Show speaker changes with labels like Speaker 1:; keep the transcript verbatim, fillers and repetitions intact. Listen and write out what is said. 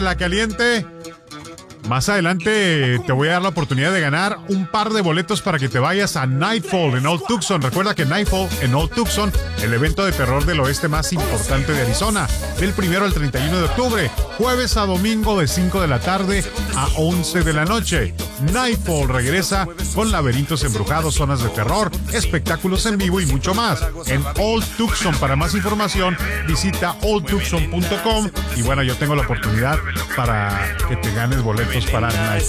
Speaker 1: La Caliente. Más adelante te voy a dar la oportunidad de ganar un par de boletos para que te vayas a Nightfall en Old Tucson. Recuerda que Nightfall en Old Tucson, el evento de terror del oeste más importante de Arizona, del primero al treinta y uno de octubre, jueves a domingo de cinco de la tarde a once de la noche. Nightfall regresa con laberintos embrujados, zonas de terror, espectáculos en vivo y mucho más en Old Tucson. Para más información visita old tucson punto com y bueno, yo tengo la oportunidad para que te ganes boletos para Nightfall.